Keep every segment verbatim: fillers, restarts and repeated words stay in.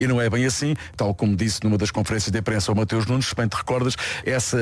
E não é bem assim, tal como disse numa das conferências de imprensa o Mateus Nunes, se bem te recordas, essa,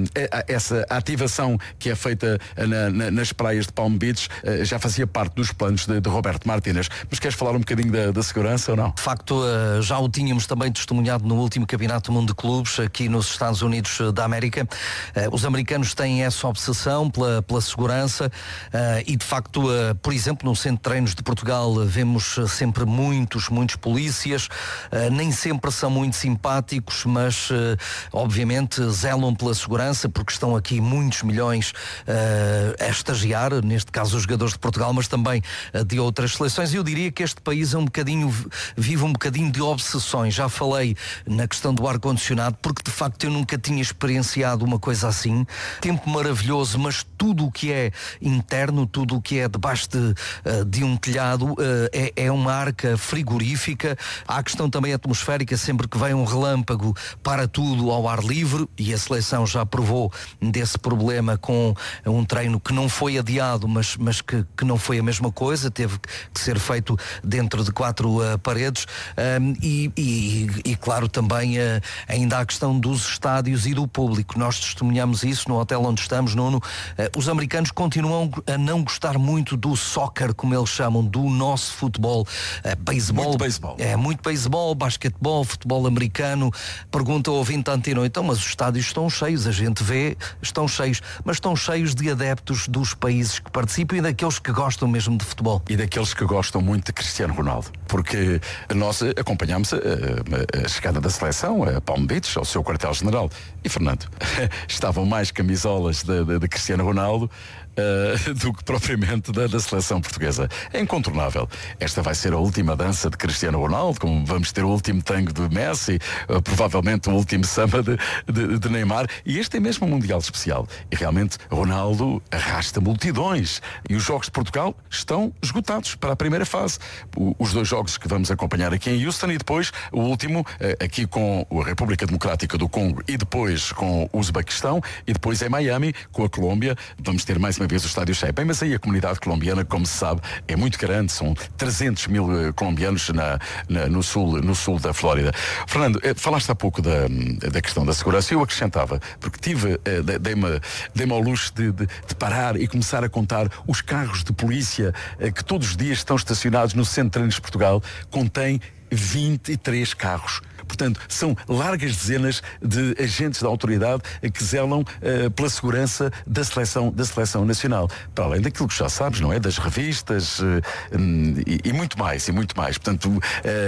essa ativação que é feita na, na, nas praias de Palm Beach já fazia parte dos planos de, de Roberto Martínez. Mas queres falar um bocadinho da, da segurança ou não? De facto, já o tínhamos também testemunhado no último Campeonato do Mundo de Clubes, aqui nos Estados Unidos da América. Os americanos têm essa obsessão pela, pela segurança e, de facto, por exemplo, no Centro de Treinos de Portugal vemos sempre muitos, muitos polícias. Uh, nem sempre são muito simpáticos, mas uh, obviamente zelam pela segurança, porque estão aqui muitos milhões uh, a estagiar, neste caso os jogadores de Portugal, mas também uh, de outras seleções. Eu diria que este país é um bocadinho, vive um bocadinho de obsessões. Já falei na questão do ar-condicionado, porque de facto eu nunca tinha experienciado uma coisa assim. Tempo maravilhoso, mas tudo o que é interno, tudo o que é debaixo de, uh, de um telhado uh, é, é uma arca frigorífica. Há a questão também atmosférica, sempre que vem um relâmpago para tudo ao ar livre, e a seleção já provou desse problema com um treino que não foi adiado, mas, mas que, que não foi a mesma coisa, teve que ser feito dentro de quatro uh, paredes um, e, e, e claro também uh, ainda há a questão dos estádios e do público. Nós testemunhamos isso no hotel onde estamos, Nuno. Uh, os americanos continuam a não gostar muito do soccer, como eles chamam, do nosso futebol. Uh, beisebol, muito beisebol. É, muito beisebol, basquetebol, futebol americano. Pergunta ao ouvinte Antena, então, mas os estádios estão cheios, a gente vê, estão cheios, mas estão cheios de adeptos dos países que participam e daqueles que gostam mesmo de futebol. E daqueles que gostam muito de Cristiano Ronaldo, porque nós acompanhámos a, a, a chegada da seleção a Palm Beach, ao seu quartel-general, e Fernando, estavam mais camisolas de, de, de Cristiano Ronaldo Uh, do que propriamente da, da seleção portuguesa. É incontornável. Esta vai ser a última dança de Cristiano Ronaldo, como vamos ter o último tango de Messi, uh, provavelmente o último samba de, de, de Neymar, e este é mesmo um Mundial especial. E realmente Ronaldo arrasta multidões. E os jogos de Portugal estão esgotados para a primeira fase. O, os dois jogos que vamos acompanhar aqui em Houston, e depois o último uh, aqui com a República Democrática do Congo, e depois com o Uzbequistão, e depois em Miami com a Colômbia. Vamos ter mais uma vez o estádio cheio. Bem, mas aí a comunidade colombiana, como se sabe, é muito grande, são trezentos mil uh, colombianos na, na, no, sul, no sul da Flórida. Fernando, eh, falaste há pouco da, da questão da segurança. Eu acrescentava, porque tive, eh, dei-me, dei-me ao luxo de, de, de parar e começar a contar os carros de polícia eh, que todos os dias estão estacionados no Centro de Treinos de Portugal. Contém vinte e três carros. Portanto, são largas dezenas de agentes da autoridade que zelam uh, pela segurança da seleção, da seleção nacional. Para além daquilo que já sabes, não é? Das revistas uh, um, e, e muito mais, e muito mais. Portanto, uh,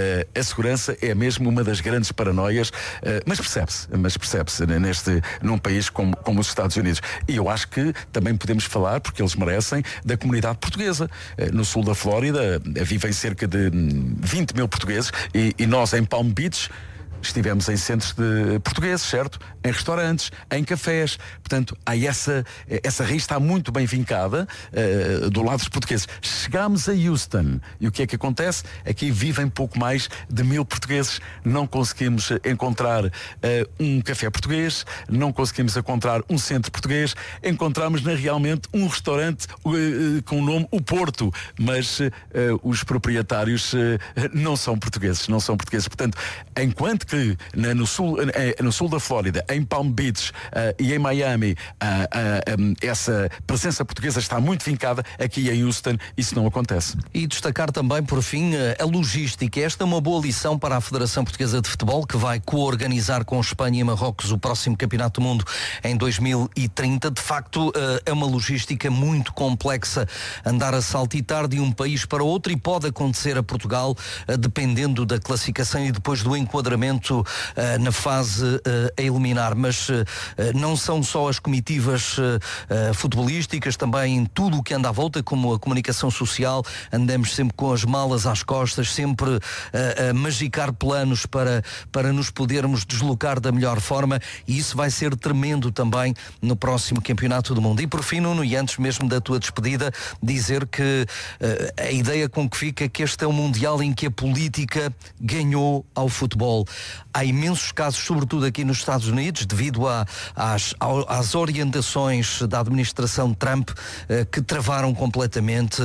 a segurança é mesmo uma das grandes paranoias, uh, mas percebe-se, mas percebe-se neste, num país como, como os Estados Unidos. E eu acho que também podemos falar, porque eles merecem, da comunidade portuguesa. Uh, no sul da Flórida uh, vivem cerca de vinte mil portugueses, e, e nós em Palm Beach estivemos em centros de portugueses, certo? Em restaurantes, em cafés. Portanto, há essa, essa raiz está muito bem vincada uh, do lado dos portugueses. Chegámos a Houston e o que é que acontece? Aqui vivem pouco mais de mil portugueses. Não conseguimos encontrar uh, um café português, não conseguimos encontrar um centro português. Encontramos na, realmente um restaurante uh, uh, com o nome O Porto, mas uh, os proprietários uh, não são portugueses, não são portugueses. Portanto, enquanto que que no sul, no sul da Flórida, em Palm Beach uh, e em Miami, uh, uh, um, essa presença portuguesa está muito vincada. Aqui em Houston isso não acontece. E destacar também, por fim, a logística. Esta é uma boa lição para a Federação Portuguesa de Futebol, que vai co-organizar com Espanha e Marrocos o próximo Campeonato do Mundo em dois mil e trinta. De facto, uh, é uma logística muito complexa andar a saltitar de um país para outro, e pode acontecer a Portugal, uh, dependendo da classificação e depois do enquadramento Uh, na fase uh, a eliminar, mas uh, não são só as comitivas uh, uh, futebolísticas, também tudo o que anda à volta, como a comunicação social. Andamos sempre com as malas às costas, sempre uh, a magicar planos para, para nos podermos deslocar da melhor forma, e isso vai ser tremendo também no próximo Campeonato do Mundo. E por fim, Nuno, e antes mesmo da tua despedida, dizer que uh, a ideia com que fica é que este é um Mundial em que a política ganhou ao futebol. há imensos casos, sobretudo aqui nos Estados Unidos, devido a, às, às orientações da administração Trump, uh, que travaram completamente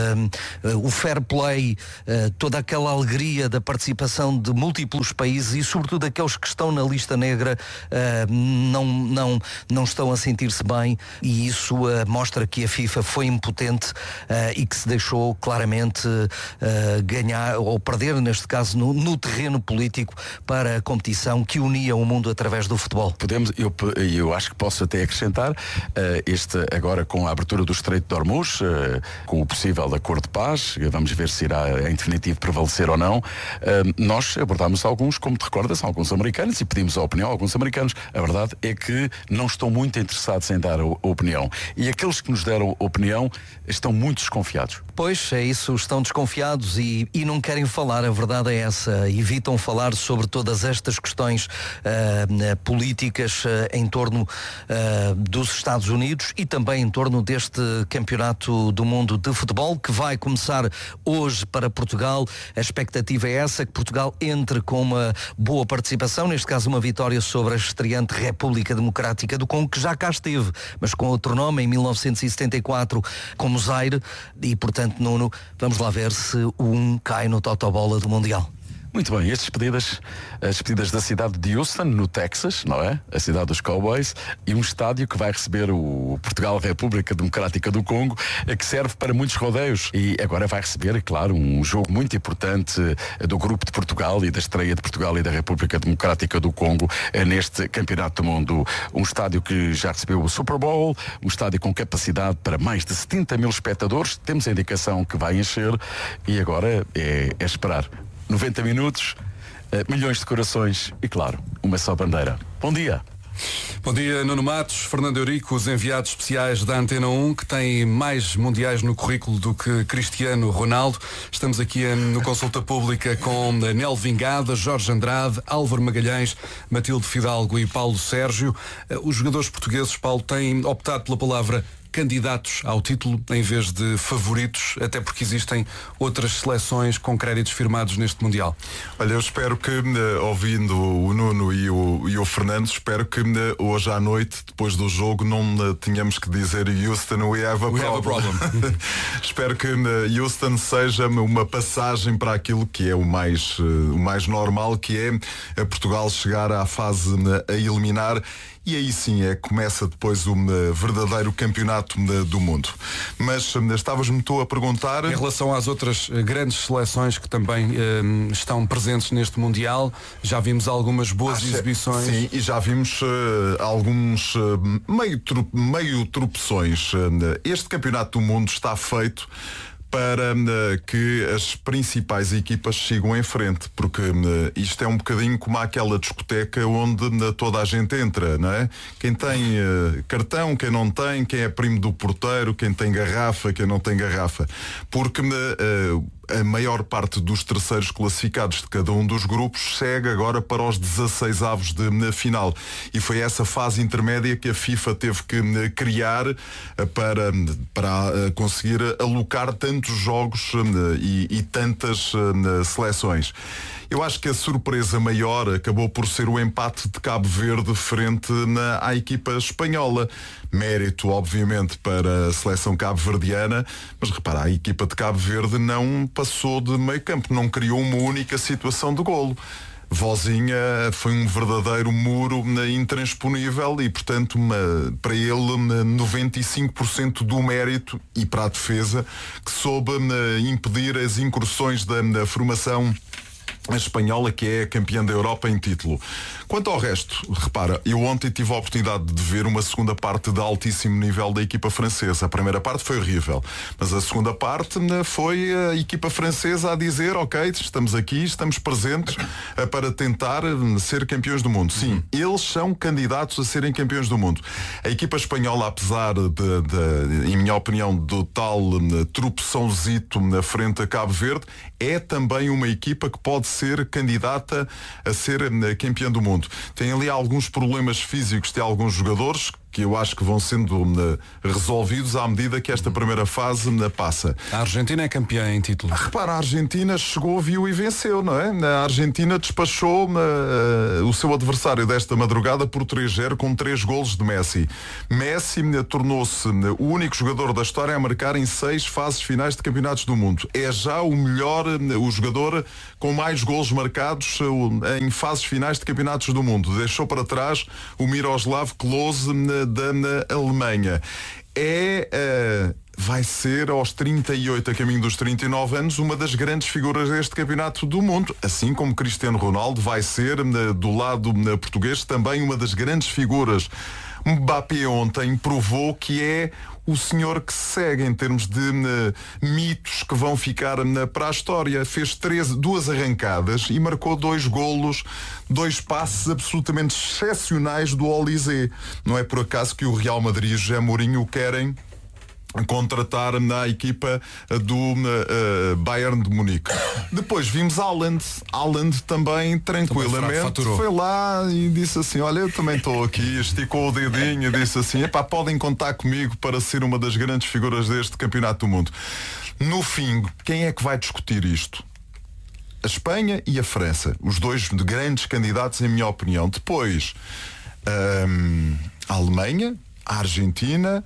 uh, uh, o fair play, uh, toda aquela alegria da participação de múltiplos países e sobretudo aqueles que estão na lista negra uh, não, não, não estão a sentir-se bem, e isso uh, mostra que a FIFA foi impotente uh, e que se deixou claramente uh, ganhar ou perder, neste caso, no, no terreno político para a competição que unia o mundo através do futebol. Podemos, eu, eu acho que posso até acrescentar uh, este agora com a abertura do Estreito de Hormuz, uh, com o possível acordo de paz, vamos ver se irá em definitivo prevalecer ou não. Uh, nós abordámos alguns, como te recordas, alguns americanos e pedimos a opinião a alguns americanos. A verdade é que não estão muito interessados em dar a, a opinião. E aqueles que nos deram a opinião estão muito desconfiados. Pois, é isso, estão desconfiados e, e não querem falar, a verdade é essa. Evitam falar sobre todas estas questões uh, políticas uh, em torno uh, dos Estados Unidos e também em torno deste campeonato do mundo de futebol que vai começar hoje para Portugal. A expectativa é essa, que Portugal entre com uma boa participação, neste caso uma vitória sobre a estreante República Democrática do Congo, que já cá esteve, mas com outro nome, em mil novecentos e setenta e quatro, como Zaire, e portanto, Nuno, vamos lá ver se o um cai no totobola do Mundial. Muito bem, as despedidas, as despedidas da cidade de Houston, no Texas, não é? A cidade dos Cowboys, e um estádio que vai receber o Portugal República Democrática do Congo, que serve para muitos rodeios. E agora vai receber, claro, um jogo muito importante do grupo de Portugal e da estreia de Portugal e da República Democrática do Congo neste Campeonato do Mundo. Um estádio que já recebeu o Super Bowl, um estádio com capacidade para mais de setenta mil espectadores. Temos a indicação que vai encher e agora é, é esperar. noventa minutos, uh, milhões de corações e, claro, uma só bandeira. Bom dia. Bom dia, Nuno Matos, Fernando Eurico, os enviados especiais da Antena um, que têm mais mundiais no currículo do que Cristiano Ronaldo. Estamos aqui no Consulta Pública com Nel Vingada, Jorge Andrade, Álvaro Magalhães, Matilde Fidalgo e Paulo Sérgio. Os jogadores portugueses, Paulo, têm optado pela palavra candidatos ao título em vez de favoritos, até porque existem outras seleções com créditos firmados neste Mundial. Olha, eu espero que, ouvindo o Nuno e o, e o Fernando, espero que hoje à noite, depois do jogo, não tenhamos que dizer Houston, we have a we problem. Have a problem. Espero que Houston seja uma passagem para aquilo que é o mais, o mais normal, que é Portugal chegar à fase a eliminar. E aí sim é que começa depois o um, verdadeiro campeonato um, do mundo. Mas um, estavas-me tu a perguntar... Em relação às outras uh, grandes seleções que também uh, estão presentes neste Mundial, já vimos algumas boas Acho, exibições. Sim, e já vimos uh, alguns uh, meio, tru, meio tropeções. Uh, este campeonato do mundo está feito para uh, que as principais equipas sigam em frente, porque uh, isto é um bocadinho como aquela discoteca onde uh, toda a gente entra, não é? Quem tem uh, cartão, quem não tem, quem é primo do porteiro, quem tem garrafa, quem não tem garrafa. Porque uh, uh, a maior parte dos terceiros classificados de cada um dos grupos segue agora para os dezasseis avos de na final. E foi essa fase intermédia que a FIFA teve que uh, criar uh, para, para uh, conseguir alocar tantos jogos uh, e, e tantas uh, seleções. Eu acho que a surpresa maior acabou por ser o empate de Cabo Verde frente na, à equipa espanhola. Mérito, obviamente, para a seleção cabo-verdiana, mas repara, a equipa de Cabo Verde não passou de meio campo, não criou uma única situação de golo. Vozinha foi um verdadeiro muro intransponível e, portanto, uma, para ele, noventa e cinco por cento do mérito, e para a defesa, que soube impedir as incursões da, da formação a espanhola, que é campeã da Europa em título. Quanto ao resto, repara, eu ontem tive a oportunidade de ver uma segunda parte de altíssimo nível da equipa francesa. A primeira parte foi horrível, mas a segunda parte foi a equipa francesa a dizer, ok, estamos aqui, estamos presentes para tentar ser campeões do mundo. Sim, eles são candidatos a serem campeões do mundo. A equipa espanhola, apesar de, de em minha opinião, do tal tropeçãozito na frente a Cabo Verde, é também uma equipa que pode ser candidata a ser campeã do mundo. Tem ali alguns problemas físicos de alguns jogadores que eu acho que vão sendo uh, resolvidos à medida que esta primeira fase uh, passa. A Argentina é campeã em título. Repara, a Argentina chegou, viu e venceu, não é? A Argentina despachou uh, o seu adversário desta madrugada por três a zero com três golos de Messi. Messi uh, tornou-se uh, o único jogador da história a marcar em seis fases finais de campeonatos do mundo. É já o melhor, uh, o jogador com mais golos marcados uh, em fases finais de campeonatos do mundo. Deixou para trás o Miroslav Klose uh, da uh, Alemanha. É... Uh, vai ser aos trinta e oito, a caminho dos trinta e nove anos, uma das grandes figuras deste campeonato do mundo, assim como Cristiano Ronaldo vai ser, do lado português, também uma das grandes figuras. Mbappé ontem provou que é o senhor que se segue em termos de uh, mitos que vão ficar uh, para a história. Fez treze, duas arrancadas e marcou dois golos, dois passes absolutamente excepcionais do Olysée. Não é por acaso que o Real Madrid e José Mourinho querem contratar na equipa do uh, Bayern de Munique. Depois vimos Haaland. Haaland também tranquilamente também foi lá e disse assim, olha, eu também estou aqui, esticou o dedinho e disse assim, epá, podem contar comigo para ser uma das grandes figuras deste campeonato do mundo. No fim, quem é que vai discutir isto? A Espanha e a França, os dois grandes candidatos em minha opinião. Depois um, a Alemanha, a Argentina.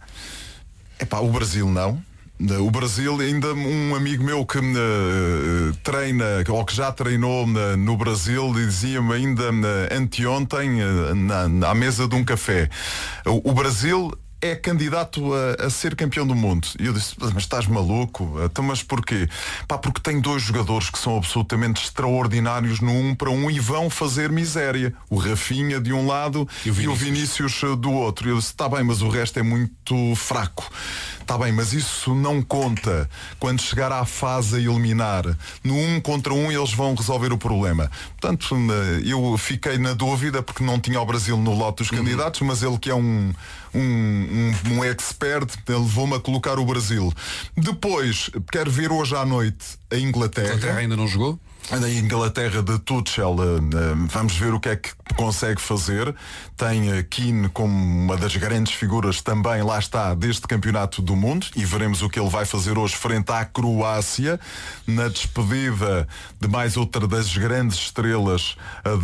Epá, o Brasil não. O Brasil, ainda um amigo meu que uh, treina, ou que já treinou uh, no Brasil, dizia-me ainda uh, anteontem, uh, na, na, à mesa de um café, o, o Brasil é candidato a, a ser campeão do mundo. E eu disse, mas estás maluco? Então, mas porquê? Pá, porque tem dois jogadores que são absolutamente extraordinários no um para um e vão fazer miséria. O Rafinha de um lado e o Vinícius, e o Vinícius do outro. E eu disse, está bem, mas o resto é muito fraco. Está bem, mas isso não conta. Quando chegar à fase a eliminar, no um contra um eles vão resolver o problema. Portanto, eu fiquei na dúvida porque não tinha o Brasil no lote dos candidatos, mas ele que é um Um, um, um expert, levou-me a colocar o Brasil. Depois, quero ver hoje à noite a Inglaterra. A Inglaterra ainda não jogou? A Inglaterra de Tuchel, vamos ver o que é que consegue fazer. Tem Keane como uma das grandes figuras também, lá está, deste campeonato do mundo, e veremos o que ele vai fazer hoje frente à Croácia, na despedida de mais outra das grandes estrelas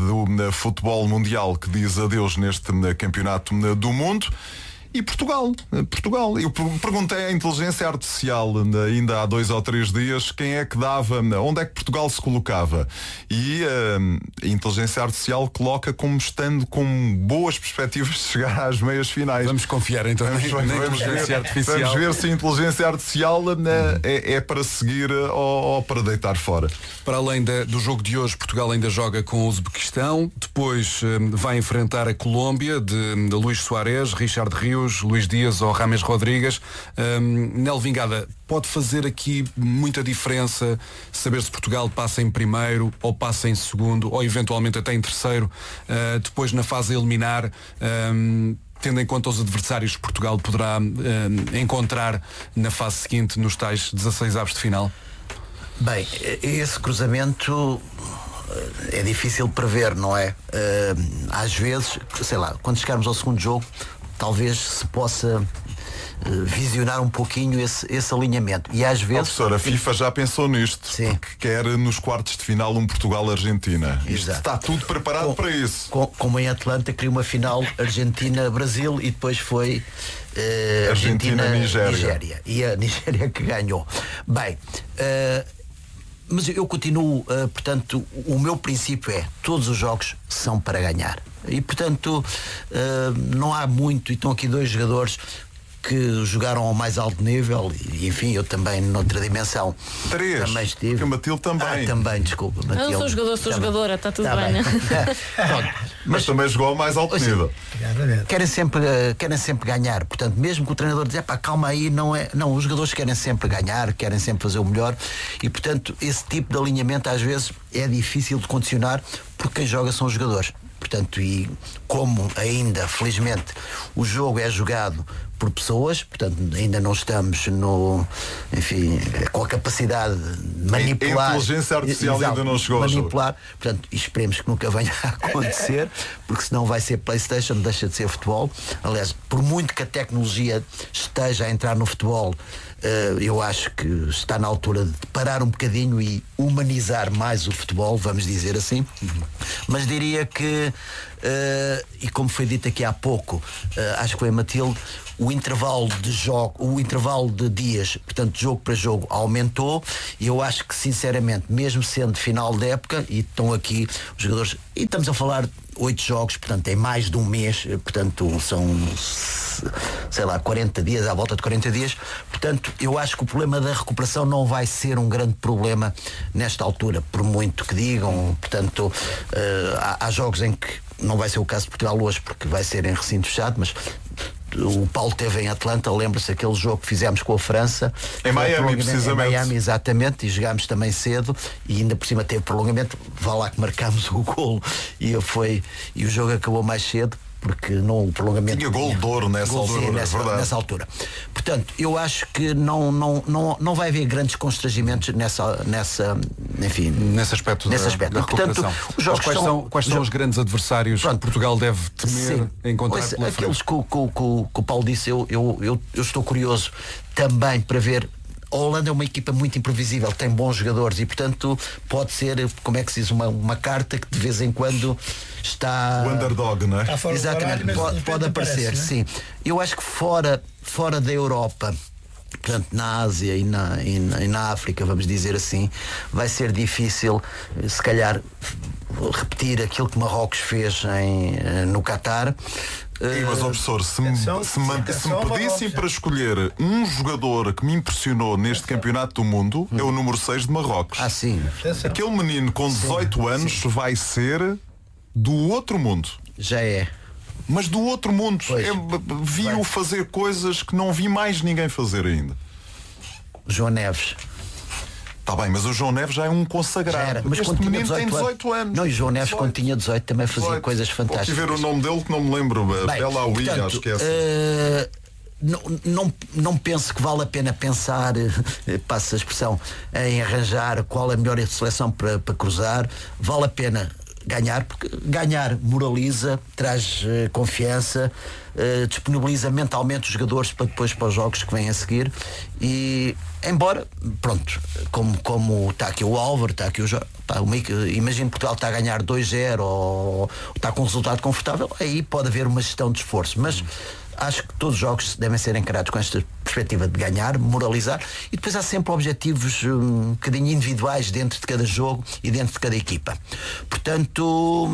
do futebol mundial que diz adeus neste campeonato do mundo. E Portugal, Portugal. Eu perguntei à inteligência artificial ainda há dois ou três dias quem é que dava, onde é que Portugal se colocava. E uh, a inteligência artificial coloca como estando com boas perspectivas de chegar às meias finais. Vamos confiar então vamos, na, na vamos inteligência ver, artificial. Vamos ver se a inteligência artificial uh, é, é para seguir ou, ou para deitar fora. Para além da, do jogo de hoje, Portugal ainda joga com o Uzbequistão. Depois um, vai enfrentar a Colômbia de, de Luís Soares, Richard Rios, Luís Dias ou Rames Rodrigues. um, Nel Vingada, pode fazer aqui muita diferença saber se Portugal passa em primeiro ou passa em segundo ou eventualmente até em terceiro, uh, depois na fase a eliminar, um, tendo em conta os adversários que Portugal poderá um, encontrar na fase seguinte nos tais dezasseis avos de final? Bem, esse cruzamento é difícil prever, não é? Uh, às vezes, sei lá, quando chegarmos ao segundo jogo, talvez se possa uh, visionar um pouquinho esse, esse alinhamento. E às vezes... Oh, professor, a FIFA já pensou nisto. Sim. Porque quer nos quartos de final um Portugal-Argentina. Isto Exato. está tudo preparado com, para isso. Com, como em Atlanta, queria uma final Argentina-Brasil e depois foi uh, Argentina-Nigéria. E a Nigéria que ganhou. Bem... Uh, Mas eu continuo, uh, portanto, o meu princípio é, todos os jogos são para ganhar. E, portanto, uh, não há muito, e estão aqui dois jogadores que jogaram ao mais alto nível, e enfim, eu também noutra dimensão. Três, também estive. Porque a Matilde também. Ah, também, desculpa. Matilde, eu sou jogador, sou também. jogadora, está tudo tá bem, bem. né? Pronto. Mas, Mas também jogou ao mais alto nível. Querem sempre, uh, querem sempre ganhar. Portanto, mesmo que o treinador dizer, pá, calma aí, não é. Não, os jogadores querem sempre ganhar, querem sempre fazer o melhor. E, portanto, esse tipo de alinhamento às vezes é difícil de condicionar, porque quem joga são os jogadores. Portanto, e como ainda, felizmente, o jogo é jogado por pessoas, portanto ainda não estamos no, enfim, com a capacidade de manipular. A inteligência artificial exato, ainda não chegou manipular, portanto, e esperemos que nunca venha a acontecer, porque senão vai ser PlayStation, deixa de ser futebol. Aliás, por muito que a tecnologia esteja a entrar no futebol, eu acho que está na altura de parar um bocadinho e humanizar mais o futebol, vamos dizer assim. Mas diria que, e como foi dito aqui há pouco, acho que foi a Matilde, o intervalo de jogo, o intervalo de dias, portanto, de jogo para jogo, aumentou, e eu acho que, sinceramente, mesmo sendo final de época, e estão aqui os jogadores, e estamos a falar oito jogos, portanto, é mais de um mês, portanto, são, sei lá, quarenta dias, à volta de quarenta dias, portanto, eu acho que o problema da recuperação não vai ser um grande problema nesta altura, por muito que digam, portanto, uh, há, há jogos em que não vai ser o caso de Portugal hoje, porque vai ser em recinto fechado, mas o Paulo esteve em Atlanta, lembra-se aquele jogo que fizemos com a França em Miami, precisamente. Em Miami, exatamente, e jogámos também cedo e ainda por cima teve prolongamento, vá lá que marcámos o golo e, foi, e o jogo acabou mais cedo porque não o prolongamento tinha gol de ouro nessa gol, altura, sim, nessa, é nessa altura. Portanto, eu acho que não, não, não, não vai haver grandes constrangimentos nessa, nessa enfim, nesse aspecto, nesse da, aspecto. Da Portanto, os jogos quais são, são, quais são os grandes adversários Pronto. que Portugal deve temer sim. encontrar Ouça, pela aqueles frente? que, que, que, que o Paulo disse, eu, eu, eu, eu estou curioso também para ver. A Holanda é uma equipa muito imprevisível, tem bons jogadores e, portanto, pode ser, como é que se diz, uma, uma carta que de vez em quando está... O underdog, não é? Exatamente, horário, pode, pode aparecer, aparece, sim. Eu acho que fora, fora da Europa, portanto, na Ásia e na, e, na, e na África, vamos dizer assim, vai ser difícil, se calhar, repetir aquilo que Marrocos fez em, no Qatar. E, mas, ó, professor, se me, se me, se me pedissem para escolher um jogador que me impressionou neste campeonato do mundo, hum. é o número seis de Marrocos. Ah, sim. Aquele menino com dezoito sim, anos sim. vai ser do outro mundo. Já é. Mas do outro mundo. É, vi-o fazer coisas que não vi mais ninguém fazer ainda. João Neves. Está bem, mas o João Neves já é um consagrado. Era, mas este menino tem dezoito anos. Não, e o João Neves, quando tinha dezoito, também fazia dezoito. Coisas fantásticas. Vou ver o nome dele que não me lembro. Belaoui, acho que é assim. Uh, não, não, não penso que vale a pena pensar, passa a expressão, em arranjar qual é a melhor seleção para, para cruzar. Vale a pena ganhar, porque ganhar moraliza, traz uh, confiança, uh, disponibiliza mentalmente os jogadores para depois para os jogos que vêm a seguir. E embora, pronto, como, como está aqui o Álvaro, está aqui o Jorge, imagino que Portugal está a ganhar dois zero ou está com um resultado confortável, aí pode haver uma gestão de esforço, mas acho que todos os jogos devem ser encarados com esta perspectiva de ganhar, moralizar, e depois há sempre objetivos um bocadinho individuais dentro de cada jogo e dentro de cada equipa. Portanto,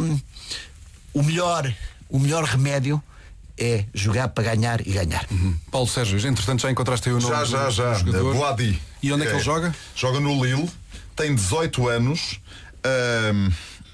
o melhor, o melhor remédio é jogar para ganhar e ganhar. Uhum. Paulo Sérgio, entretanto já encontraste aí o nome já, já, do, já. do jogador. Boadi. E onde é, é que ele joga? Joga no Lille, tem dezoito anos, um,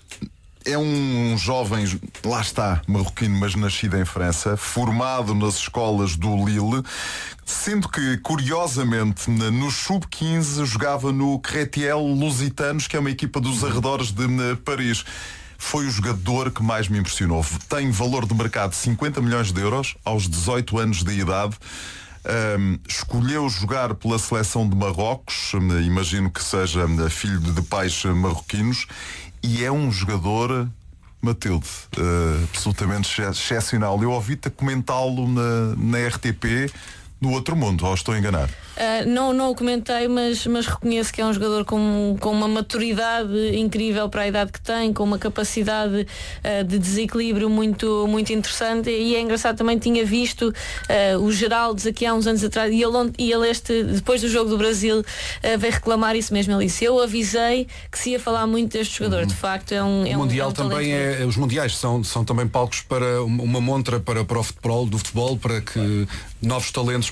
é um jovem, lá está, marroquino, mas nascido em França, formado nas escolas do Lille, sendo que, curiosamente, no sub quinze jogava no Créteil Lusitanos, que é uma equipa dos arredores de Paris. Foi o jogador que mais me impressionou. Tem valor de mercado de cinquenta milhões de euros aos dezoito anos de idade. Um, escolheu jogar pela seleção de Marrocos, imagino que seja filho de pais marroquinos, e é um jogador, Matilde, uh, absolutamente excepcional. Eu ouvi-te comentá-lo na, na R T P no Outro Mundo, ou estou a enganar? Uh, não, não o comentei, mas, mas reconheço que é um jogador com, com uma maturidade incrível para a idade que tem, com uma capacidade uh, de desequilíbrio muito, muito interessante, e é engraçado, também tinha visto uh, o Geraldes aqui há uns anos atrás, e ele, e ele este, depois do jogo do Brasil uh, veio reclamar isso mesmo. Ele disse: eu avisei que se ia falar muito deste jogador. Uhum. De facto é um, é o Mundial um, é um também é, os Mundiais são, são também palcos para uma montra para, para o futebol, do futebol, para que novos talentos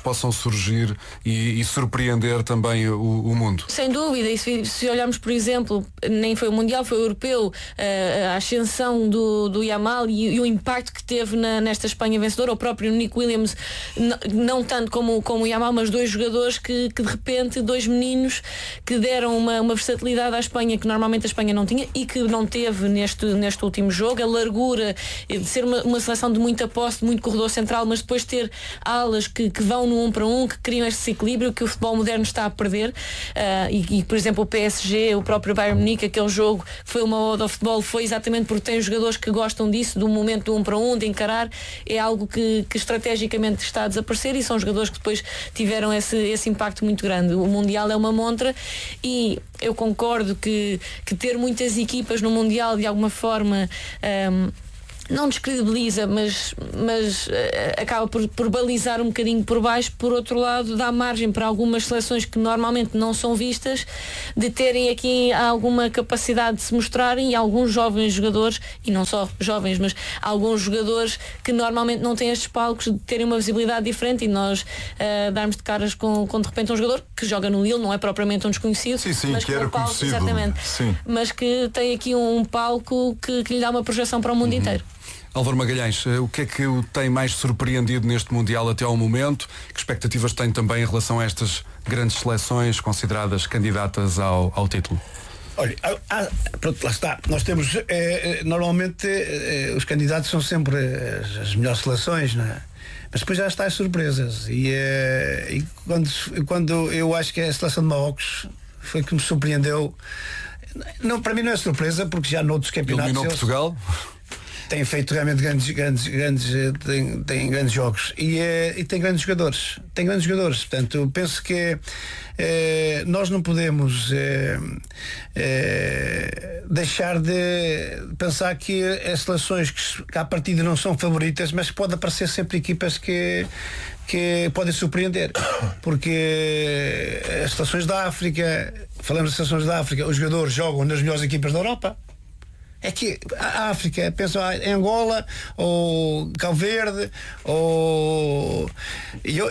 possam surgir e, e surpreender também o, o mundo. Sem dúvida, e se, se olharmos, por exemplo, nem foi o Mundial, foi o Europeu, a, a ascensão do, do Yamal e, e o impacto que teve na, nesta Espanha vencedora, o próprio Nico Williams, n- não tanto como, como o Yamal, mas dois jogadores que, que de repente, dois meninos que deram uma, uma versatilidade à Espanha que normalmente a Espanha não tinha e que não teve neste, neste último jogo, a largura de ser uma, uma seleção de muita posse, de muito corredor central, mas depois ter alas que, que vão no um para um, que criam este equilíbrio que o futebol moderno está a perder. Uh, e, e, por exemplo, o P S G, o próprio Bayern Munique, aquele jogo que foi uma ode ao futebol, foi exatamente porque tem jogadores que gostam disso, do momento do um para um, de encarar. É algo que, que estrategicamente está a desaparecer e são jogadores que depois tiveram esse, esse impacto muito grande. O Mundial é uma montra e eu concordo que, que ter muitas equipas no Mundial de alguma forma um, não descredibiliza, mas, mas uh, acaba por, por balizar um bocadinho por baixo. Por outro lado, dá margem para algumas seleções que normalmente não são vistas de terem aqui alguma capacidade de se mostrarem, e alguns jovens jogadores, e não só jovens, mas alguns jogadores que normalmente não têm estes palcos, de terem uma visibilidade diferente, e nós uh, darmos de caras com, com de repente um jogador que joga no Lille, não é propriamente um desconhecido, sim, sim, mas que era um palco, conhecido, exatamente, sim. mas que tem aqui um palco que, que lhe dá uma projeção para o mundo uhum. inteiro. Álvaro Magalhães, o que é que o tem mais surpreendido neste Mundial até ao momento? Que expectativas tem também em relação a estas grandes seleções consideradas candidatas ao, ao título? Olha, há, pronto, lá está. Nós temos, eh, normalmente, eh, os candidatos são sempre as, as melhores seleções, não é? Mas depois já está as surpresas. E, eh, e quando, quando eu acho que a seleção de Marrocos foi que me surpreendeu. Não, para mim não é surpresa, porque já noutros campeonatos. Eliminou Portugal? Tem feito realmente grandes, grandes, grandes, tem, tem grandes jogos e, é, e tem grandes jogadores. Tem grandes jogadores. Portanto, eu penso que é, nós não podemos é, é, deixar de pensar que as seleções que, que à partida não são favoritas, mas pode aparecer sempre equipas que que podem surpreender, porque as seleções da África, falamos das seleções da África, os jogadores jogam nas melhores equipas da Europa. É que a África, penso em Angola, ou Cabo Verde, ou eu,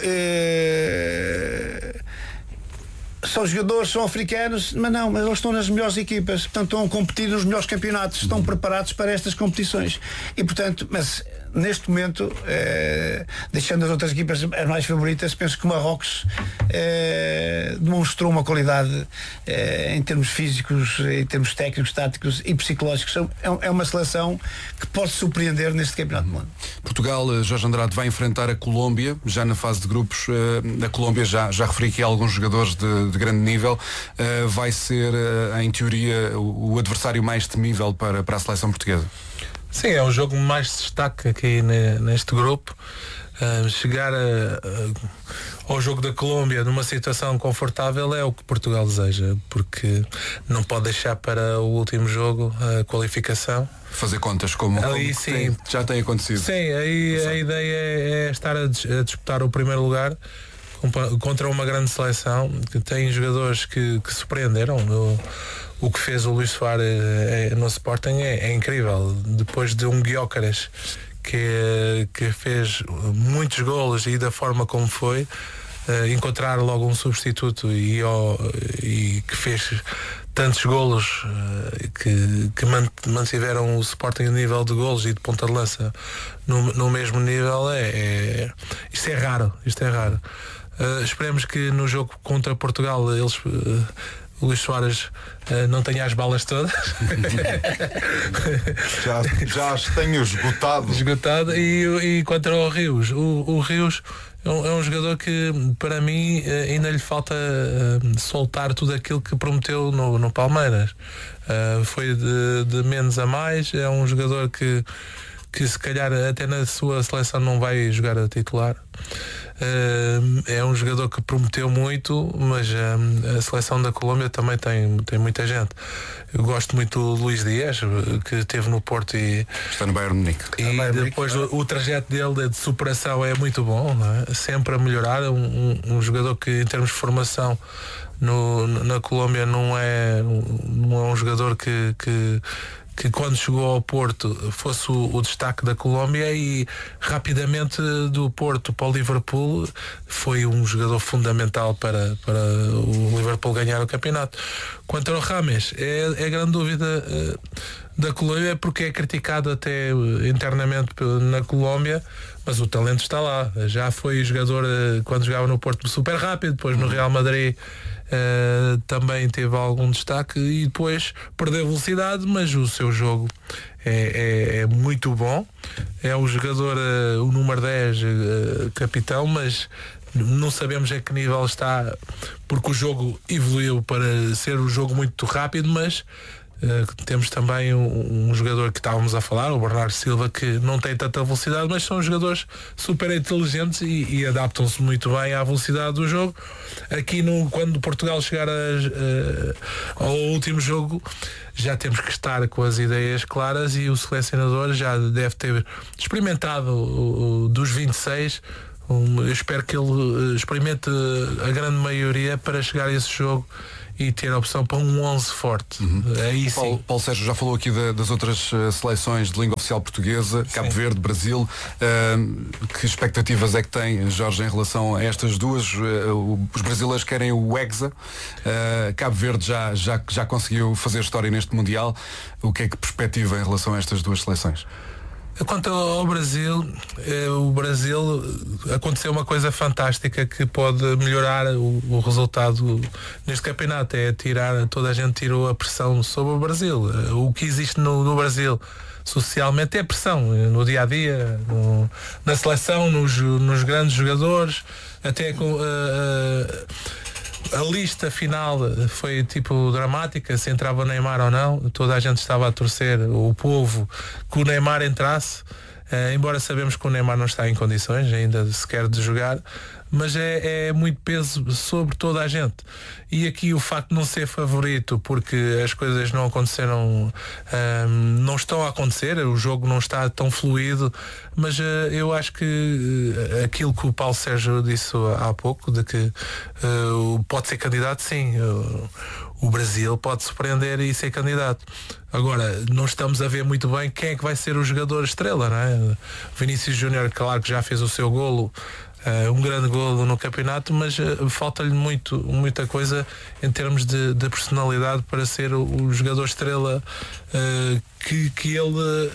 eh, são jogadores, são africanos, mas não, mas eles estão nas melhores equipas, portanto estão a competir nos melhores campeonatos, estão preparados para estas competições. E portanto, mas neste momento, eh, deixando as outras equipas as mais favoritas, penso que o Marrocos eh, demonstrou uma qualidade eh, em termos físicos, em termos técnicos, táticos e psicológicos. É, é uma seleção que pode surpreender neste campeonato do mundo. Portugal, Jorge Andrade, vai enfrentar a Colômbia já na fase de grupos. A Colômbia, já, já referi aqui a alguns jogadores de, de grande nível, vai ser, em teoria, o, o adversário mais temível para, para a seleção portuguesa. Sim, é o jogo mais destaque aqui neste grupo. Uh, chegar a, a, ao jogo da Colômbia numa situação confortável é o que Portugal deseja, porque não pode deixar para o último jogo a qualificação. Fazer contas como, aí, como sim, tem, já tem acontecido. Sim, aí Exato. A ideia é, é estar a, a disputar o primeiro lugar contra uma grande seleção que tem jogadores que, que surpreenderam. O, o que fez o Luís Soares é, no Sporting é, é incrível. Depois de um Gyökeres que, que fez muitos golos e da forma como foi, uh, encontrar logo um substituto e, oh, e que fez tantos golos, uh, que, que mantiveram o Sporting a nível de golos e de ponta de lança no, no mesmo nível, é, é, isto é raro, isto é raro. Uh, esperemos que no jogo contra Portugal eles, uh, o Luís Soares uh, não tenha as balas todas. já, já as tenho esgotado. Esgotado. E, e contra o Rios, o, o Rios é um, é um jogador que para mim uh, ainda lhe falta uh, soltar tudo aquilo que prometeu no, no Palmeiras. Uh, foi de, de menos a mais. É um jogador que, que se calhar até na sua seleção não vai jogar a titular. Uh, é um jogador que prometeu muito, mas uh, a seleção da Colômbia também tem, tem muita gente. Eu gosto muito do Luís Dias, que esteve no Porto e está no Bayern Munique. E Bayern depois o, o trajeto dele de superação é muito bom, não é? Sempre a melhorar. Um, um, um jogador que em termos de formação no, na Colômbia não é, não é um jogador que, que que quando chegou ao Porto fosse o, o destaque da Colômbia, e rapidamente do Porto para o Liverpool foi um jogador fundamental para, para o Liverpool ganhar o campeonato. Quanto ao Rames, é, é grande dúvida uh, da Colômbia, porque é criticado até uh, internamente na Colômbia, mas o talento está lá. Já foi jogador uh, quando jogava no Porto super rápido, depois no Real Madrid uh, também teve algum destaque e depois perdeu velocidade, mas o seu jogo é, é, é muito bom. É o jogador, uh, o número dez, uh, capitão, mas não sabemos a que nível está, porque o jogo evoluiu para ser um jogo muito rápido, mas uh, temos também um, um jogador que estávamos a falar, o Bernardo Silva, que não tem tanta velocidade, mas são jogadores super inteligentes e, e adaptam-se muito bem à velocidade do jogo. Aqui no, quando Portugal chegar a, a, ao último jogo, já temos que estar com as ideias claras, e o selecionador já deve ter experimentado o, o, dos vinte e seis. Eu espero que ele experimente a grande maioria para chegar a esse jogo e ter a opção para um onze forte. Uhum. Aí sim. Paulo, Paulo Sérgio já falou aqui da, das outras uh, seleções de língua oficial portuguesa, sim. Cabo Verde, Brasil. Uh, que expectativas é que tem, Jorge, em relação a estas duas? Uh, os brasileiros querem o Hexa. Uh, Cabo Verde já, já, já conseguiu fazer história neste Mundial. O que é que perspectiva em relação a estas duas seleções? Quanto ao Brasil, eh, o Brasil aconteceu uma coisa fantástica que pode melhorar o, o resultado neste campeonato, é tirar, toda a gente tirou a pressão sobre o Brasil. O que existe no, no Brasil socialmente é pressão, no dia a dia, no, na seleção, nos, nos grandes jogadores, até com uh, uh, a lista final foi tipo dramática, se entrava o Neymar ou não. Toda a gente estava a torcer, o povo, que o Neymar entrasse, uh, embora sabemos que o Neymar não está em condições ainda sequer de jogar, mas é, é muito peso sobre toda a gente. E aqui o facto de não ser favorito, porque as coisas não aconteceram, um, não estão a acontecer, o jogo não está tão fluido, mas uh, eu acho que uh, aquilo que o Paulo Sérgio disse há pouco, de que uh, pode ser candidato, sim, uh, o Brasil pode surpreender e ser candidato. Agora, não estamos a ver muito bem quem é que vai ser o jogador estrela, não é? Vinícius Júnior, claro que já fez o seu golo, Uh, um grande golo no campeonato, mas uh, falta-lhe muito, muita coisa em termos de, de personalidade para ser o, o jogador estrela uh, que, que ele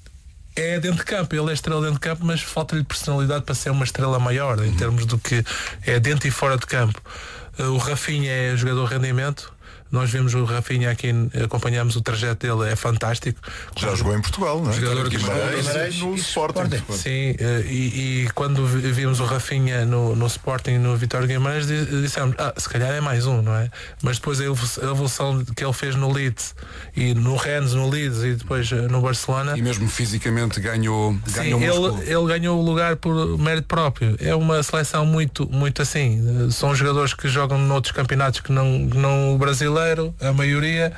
é dentro de campo. Ele é estrela dentro de campo, mas falta-lhe personalidade para ser uma estrela maior em termos do que é dentro e fora de campo. Uh, o Rafinha é jogador de rendimento. Nós vemos o Rafinha aqui, acompanhamos o trajeto dele, é fantástico. Já jogou em Portugal, não é? Jogador de Guimarães no Sporting. Sim, e, e quando vimos o Rafinha no, no Sporting, no Vitória Guimarães, dissemos, ah, se calhar é mais um, não é? Mas depois a evolução que ele fez no Leeds, e no Rennes, no Leeds e depois no Barcelona. E mesmo fisicamente ganhou, ganhou sim, ele, ele ganhou o lugar por mérito próprio. É uma seleção muito, muito assim. São jogadores que jogam noutros campeonatos que não, não o brasileiro, a maioria,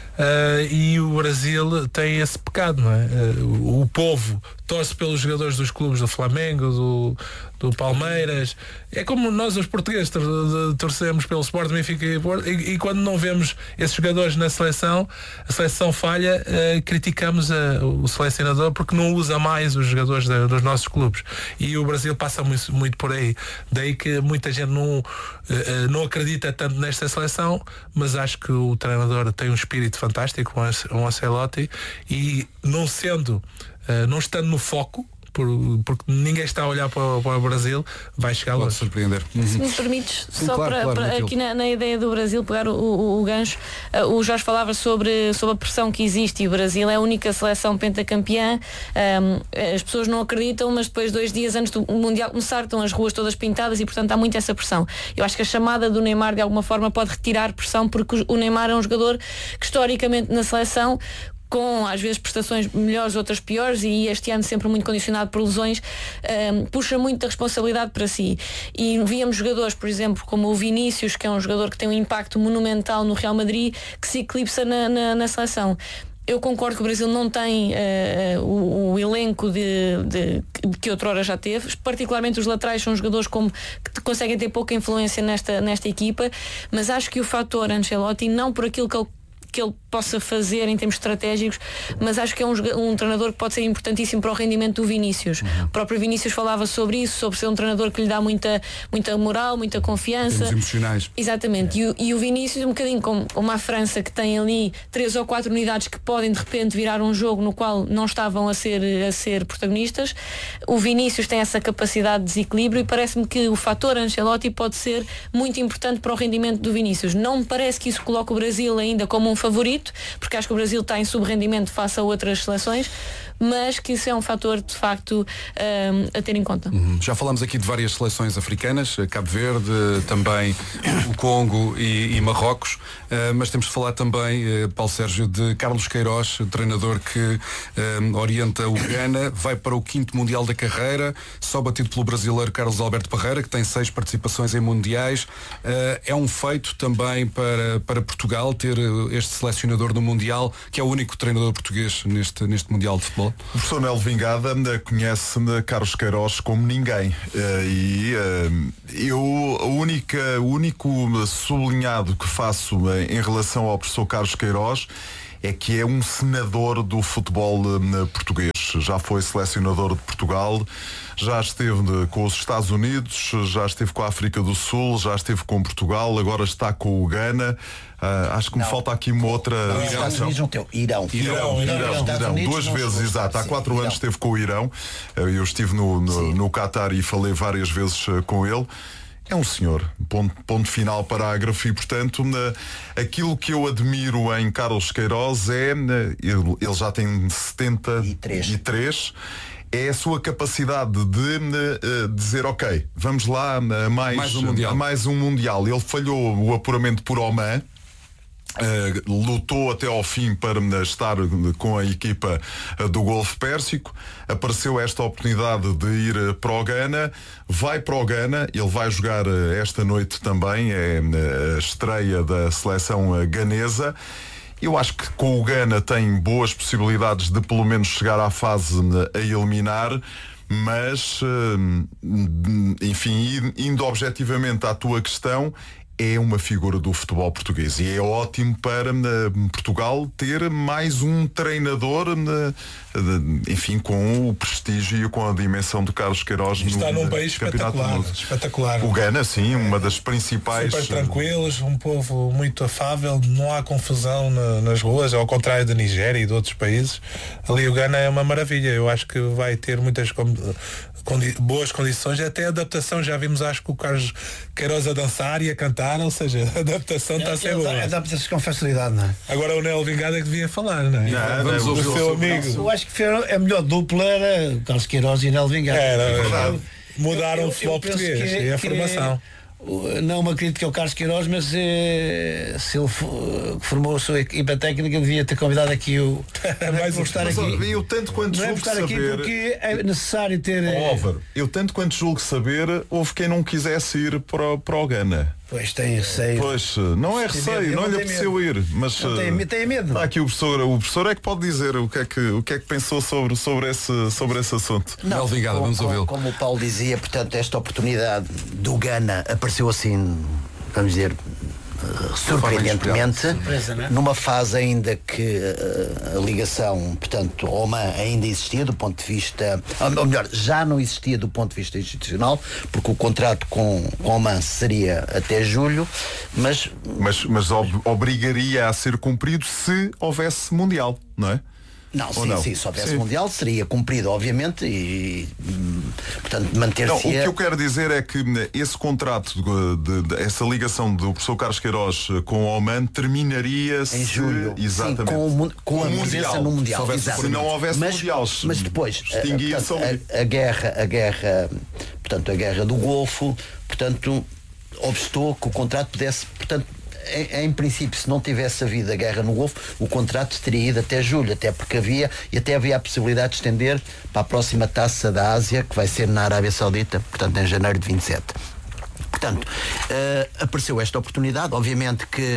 uh, e o Brasil tem esse pecado, não é? Uh, o povo torce pelos jogadores dos clubes do Flamengo, do, do Palmeiras. É como nós os portugueses torcemos pelo Sporting, Benfica e Porto, e, e quando não vemos esses jogadores na seleção, a seleção falha, uh, criticamos a, o selecionador porque não usa mais os jogadores da, dos nossos clubes, e o Brasil passa muito, muito por aí. Daí que muita gente não, uh, não acredita tanto nesta seleção, mas acho que o treinador tem um espírito fantástico, um Ancelotti, e não sendo Uh, não estando no foco, por, porque ninguém está a olhar para, para o Brasil, vai chegar lá. Pode surpreender. Se me permites, Sim, só claro, para, claro, para aqui na, na ideia do Brasil, pegar o, o, o gancho, uh, o Jorge falava sobre, sobre a pressão que existe, e o Brasil é a única seleção pentacampeã. Um, as pessoas não acreditam, mas depois, dois dias antes do Mundial começar, estão as ruas todas pintadas, e portanto há muito essa pressão. Eu acho que a chamada do Neymar de alguma forma pode retirar pressão, porque o Neymar é um jogador que historicamente na seleção, com às vezes prestações melhores, outras piores, e este ano sempre muito condicionado por lesões, um, puxa muita responsabilidade para si. E víamos jogadores, por exemplo, como o Vinícius, que é um jogador que tem um impacto monumental no Real Madrid, que se eclipsa na, na, na seleção. Eu concordo que o Brasil não tem uh, o, o elenco de, de, de que outrora já teve, particularmente os laterais são jogadores como, que conseguem ter pouca influência nesta, nesta equipa, mas acho que o fator Ancelotti, não por aquilo que ele que ele possa fazer em termos estratégicos, mas acho que é um, um treinador que pode ser importantíssimo para o rendimento do Vinícius. Uhum. O próprio Vinícius falava sobre isso, sobre ser um treinador que lhe dá muita, muita moral, muita confiança. Termos emocionais. Exatamente. É. E, o, e o Vinícius, um bocadinho como uma França que tem ali três ou quatro unidades que podem de repente virar um jogo no qual não estavam a ser, a ser protagonistas. O Vinícius tem essa capacidade de desequilíbrio e parece-me que o fator Ancelotti pode ser muito importante para o rendimento do Vinícius. Não me parece que isso coloque o Brasil ainda como um favorito, porque acho que o Brasil está em subrendimento face a outras seleções, mas que isso é um fator de facto um, a ter em conta. Uhum. Já falámos aqui de várias seleções africanas, Cabo Verde, também o Congo e, e Marrocos, uh, mas temos de falar também, uh, Paulo Sérgio, de Carlos Queiroz, treinador que um, orienta o Ghana, vai para o quinto Mundial da carreira, só batido pelo brasileiro Carlos Alberto Parreira, que tem seis participações em Mundiais. Uh, é um feito também para, para Portugal ter este selecionador no Mundial, que é o único treinador português neste, neste Mundial de Futebol. O professor Nel Vingada conhece Carlos Queiroz como ninguém e eu a única, o único sublinhado que faço em relação ao professor Carlos Queiroz é que é um senador do futebol português. Já foi selecionador de Portugal, já esteve com os Estados Unidos, já esteve com a África do Sul, já esteve com Portugal, agora está com o Ghana. Uh, acho que me não. falta aqui uma outra. Não, os Estados Unidos não tem. Irão. Irão, Irão, Irão, Irão. Irão. Duas vezes, exato. Há quatro anos esteve com o Irão. Eu estive no, no, no Qatar e falei várias vezes com ele. É um senhor, ponto, ponto final, parágrafo, e portanto na, aquilo que eu admiro em Carlos Queiroz é, ele, ele já tem setenta e três, é a sua capacidade de uh, dizer, ok, vamos lá a mais, mais, um mundial. mais um Mundial. Ele falhou o apuramento por Oman. Uh, lutou até ao fim para uh, estar com a equipa uh, do Golfo Pérsico. Apareceu esta oportunidade de ir uh, para o Ghana, vai para o Ghana, ele vai jogar uh, esta noite também, é uh, a estreia da seleção uh, ganesa. Eu acho que com o Ghana tem boas possibilidades de pelo menos chegar à fase uh, a eliminar. Mas, uh, enfim, indo objetivamente à tua questão, é uma figura do futebol português e é ótimo para uh, Portugal ter mais um treinador, uh, uh, enfim, com o prestígio e com a dimensão do Carlos Queiroz. Está no, num país espetacular, espetacular. O Ghana, sim, uma das principais. Super tranquilos, um povo muito afável, não há confusão na, nas ruas, ao contrário da Nigéria e de outros países. Ali o Ghana é uma maravilha. Eu acho que vai ter muitas Condi- boas condições, até a adaptação. Já vimos, acho que o Carlos Queiroz a dançar e a cantar, ou seja, a adaptação está a ser boa. Adapta-se com facilidade, não é? Agora o Nel Vingada é que devia falar, não é? Não, Vamos não, ouvir o seu amigo. Eu acho que a melhor dupla era Carlos Queiroz e Nel Vingada. Era, é verdade. Mudaram eu, eu, o futebol português que, e a formação. Não uma crítica ao Carlos Queiroz, mas eh, se ele formou a sua equipa técnica, devia ter convidado aqui o. mais um estar aqui. Eu tanto quanto não é julgo estar saber. Aqui porque é necessário ter. Oh, Over, eu tanto quanto julgo saber, houve quem não quisesse ir para, para o Ghana. Pois tem receio. Pois, não é receio, não, não lhe apeteceu ir. Mas tem, tem medo. Há aqui o professor, o professor é que pode dizer o que é que, o que, é que pensou sobre, sobre, esse, sobre esse assunto. Não, Vingada, como, vamos ouvi-lo. Como o Paulo dizia, portanto, esta oportunidade do Ghana apareceu assim, vamos dizer, uh, surpreendentemente, surpresa, né? Numa fase ainda que uh, a ligação, portanto, Oman ainda existia do ponto de vista, ou melhor, já não existia do ponto de vista institucional, porque o contrato com, com Oman seria até julho, mas... Mas, mas ob- obrigaria a ser cumprido se houvesse Mundial, não é? Não, sim, não? sim, se houvesse sim. Mundial seria cumprido, obviamente, e portanto manter-se. Não, o que eu quero dizer é que esse contrato, de, de, de, essa ligação do professor Carlos Queiroz com o Oman terminaria em julho, exatamente, sim, com, o, com a mundial, no Mundial. Se, houvesse, se não houvesse mas, Mundial, mas depois extinguia-se a, a, a guerra, a guerra, portanto, a guerra do Golfo, portanto, obstou que o contrato pudesse, portanto, Em, em princípio, se não tivesse havido a guerra no Golfo, o contrato teria ido até julho, até porque havia, e até havia a possibilidade de estender para a próxima taça da Ásia, que vai ser na Arábia Saudita, portanto em janeiro de vinte e sete. Portanto, uh, apareceu esta oportunidade, obviamente que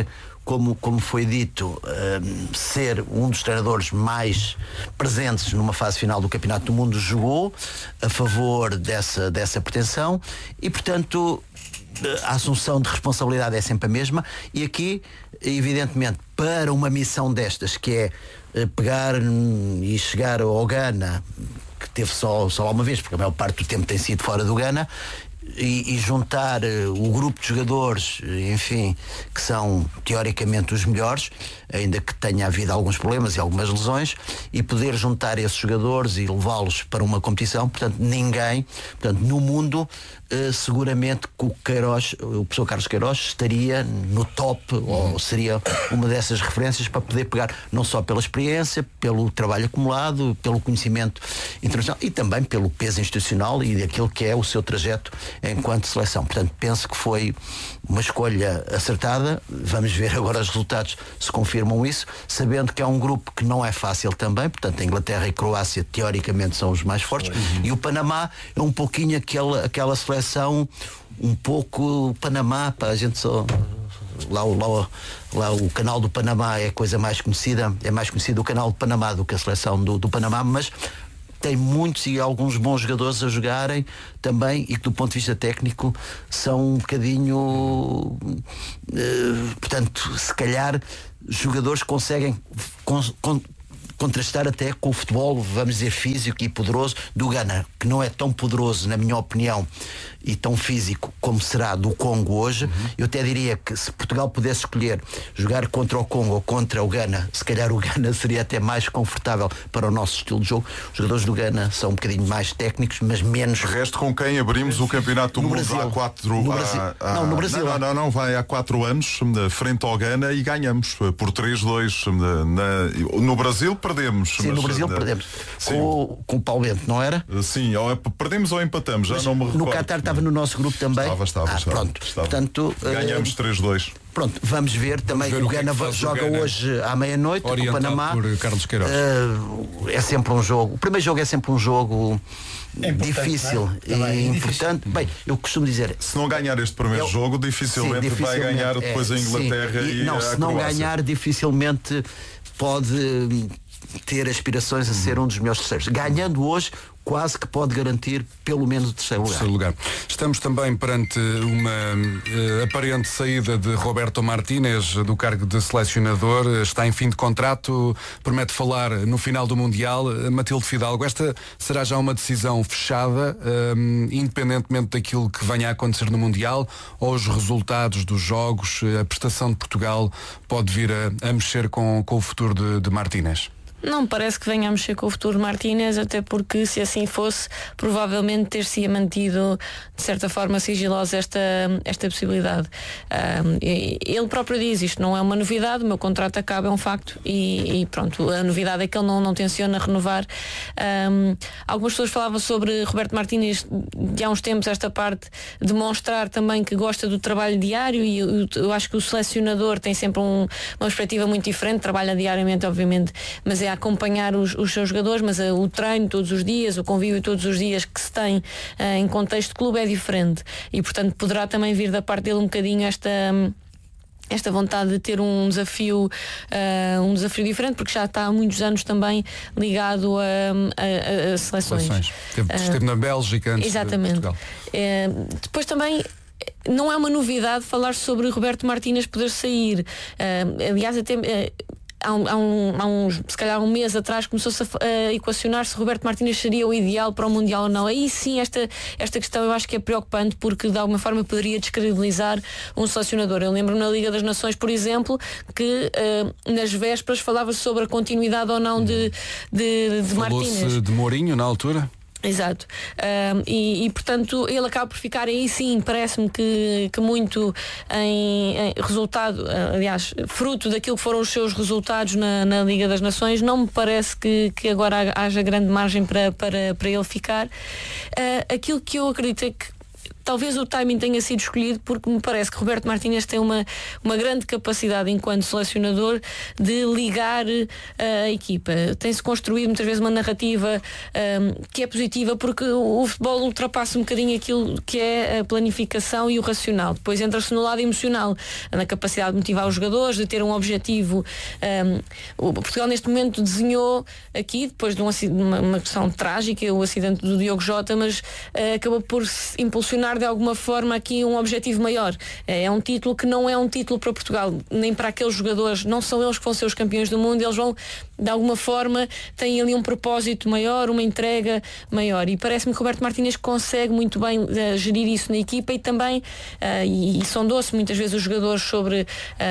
como, como foi dito, um, ser um dos treinadores mais presentes numa fase final do Campeonato do Mundo, jogou a favor dessa, dessa pretensão e, portanto, a assunção de responsabilidade é sempre a mesma. E aqui, evidentemente, para uma missão destas, que é pegar e chegar ao Ghana, que teve só, só uma vez, porque a maior parte do tempo tem sido fora do Ghana, E, e juntar uh, o grupo de jogadores, enfim, que são teoricamente os melhores, ainda que tenha havido alguns problemas e algumas lesões, e poder juntar esses jogadores e levá-los para uma competição. Portanto, ninguém, portanto, no mundo, uh, seguramente que o Queiroz, o professor Carlos Queiroz estaria no top, ou seria uma dessas referências para poder pegar, não só pela experiência, pelo trabalho acumulado, pelo conhecimento internacional e também pelo peso institucional e daquilo que é o seu trajeto enquanto seleção. Portanto, penso que foi uma escolha acertada. Vamos ver agora os resultados se confirmam isso, sabendo que é um grupo que não é fácil também. Portanto, a Inglaterra e a Croácia teoricamente são os mais fortes, uhum. E o Panamá é um pouquinho aquela, aquela seleção, um pouco o Panamá, para a gente só lá, lá, lá o canal do Panamá é a coisa mais conhecida, é mais conhecido o canal do Panamá do que a seleção do, do Panamá, mas tem muitos e alguns bons jogadores a jogarem também e que do ponto de vista técnico são um bocadinho uh, portanto, se calhar jogadores que conseguem con, con, contrastar até com o futebol, vamos dizer, físico e poderoso do Ghana, que não é tão poderoso, na minha opinião, e tão físico como será do Congo hoje. Uhum. Eu até diria que se Portugal pudesse escolher jogar contra o Congo ou contra o Ghana, se calhar o Ghana seria até mais confortável para o nosso estilo de jogo. Os jogadores do Ghana são um bocadinho mais técnicos, mas menos... De resto, com quem abrimos o Campeonato do no Mundo Brasil. há quatro... No Brasil. Há, há, não, no Brasil. Não, não, não, vai há quatro anos, frente ao Ghana, e ganhamos por três dois. Na, no Brasil perdemos. Sim, mas, no Brasil na, perdemos. Sim. Com, com o Paulo Bento, não era? Sim, ou perdemos ou empatamos, já mas não me recordo. No Qatar estava no nosso grupo também? Estava, estava. Ah, estava, pronto. estava. Portanto, ganhamos uh, três dois. Pronto, vamos ver também. Vamos ver o Ghana o que é que joga o Ghana, hoje à meia-noite com o Panamá. Por Carlos Queiroz. Uh, é sempre um jogo. O primeiro jogo é sempre um jogo é difícil é? e importante. Bem, eu costumo dizer. Se não ganhar este primeiro eu, jogo, dificilmente, sim, dificilmente vai ganhar depois é, a Inglaterra sim, e, e não, a se não Croácia. ganhar, dificilmente pode ter aspirações a ser um dos melhores terceiros. Ganhando hoje, quase que pode garantir pelo menos o terceiro lugar. terceiro lugar. Estamos também perante uma uh, aparente saída de Roberto Martínez do cargo de selecionador. Está em fim de contrato, promete falar no final do Mundial. Matilde Fidalgo, esta será já uma decisão fechada, um, independentemente daquilo que venha a acontecer no Mundial, ou os resultados dos jogos, a prestação de Portugal pode vir a, a mexer com, com o futuro de, de Martínez? Não parece que venha a mexer com o futuro de Martínez, até porque se assim fosse, provavelmente ter-se mantido de certa forma sigilosa esta, esta possibilidade. Um, ele próprio diz, isto não é uma novidade, o meu contrato acaba, é um facto, e, e pronto, a novidade é que ele não, não tenciona renovar. Um, algumas pessoas falavam sobre Roberto Martínez de há uns tempos, esta parte, demonstrar também que gosta do trabalho diário, e eu, eu acho que o selecionador tem sempre um, uma perspectiva muito diferente, trabalha diariamente, obviamente, mas é acompanhar os, os seus jogadores, mas uh, o treino todos os dias, o convívio todos os dias que se tem uh, em contexto de clube é diferente, e portanto poderá também vir da parte dele um bocadinho esta um, esta vontade de ter um desafio uh, um desafio diferente, porque já está há muitos anos também ligado a, a, a seleções, seleções. Esteve, uh, esteve na Bélgica antes exatamente. de Portugal. Uh, depois também não é uma novidade falar sobre Roberto Martínez poder sair, uh, aliás até uh, Há, um, há, um, há uns, se calhar um mês atrás começou-se a, a equacionar se Roberto Martínez seria o ideal para o Mundial ou não. Aí sim esta, esta questão eu acho que é preocupante, porque de alguma forma poderia descredibilizar um selecionador. Eu lembro na Liga das Nações, por exemplo, que uh, nas vésperas falava-se sobre a continuidade ou não de, de, de Martínez. Falou-se de Mourinho na altura? Exato. Um, e, e portanto ele acaba por ficar aí sim, parece-me que, que muito em, em resultado, aliás, fruto daquilo que foram os seus resultados na, na Liga das Nações. Não me parece que, que agora haja grande margem para, para, para ele ficar. Uh, aquilo que eu acredito é que talvez o timing tenha sido escolhido porque me parece que Roberto Martínez tem uma, uma grande capacidade enquanto selecionador de ligar uh, a equipa. Tem-se construído muitas vezes uma narrativa um, que é positiva porque o, o futebol ultrapassa um bocadinho aquilo que é a planificação e o racional. Depois entra-se no lado emocional, na capacidade de motivar os jogadores, de ter um objetivo. Um, o Portugal neste momento desenhou aqui, depois de um, uma, uma questão trágica, o acidente do Diogo Jota, mas uh, acabou por impulsionar de alguma forma aqui um objetivo maior. É um título que não é um título para Portugal, nem para aqueles jogadores, não são eles que vão ser os campeões do mundo, eles vão, de alguma forma, têm ali um propósito maior, uma entrega maior. E parece-me que Roberto Martínez consegue muito bem uh, gerir isso na equipa e também, uh, e, e sondou-se muitas vezes os jogadores sobre